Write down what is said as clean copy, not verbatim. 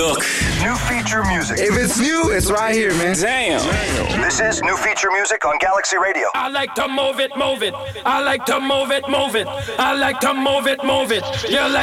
Look. New feature music. If it's new, it's right here, man. Damn. This is new feature music on Galaxy Radio. I like to move it, move it. I like to move it, move it. I like to move it, move it. You like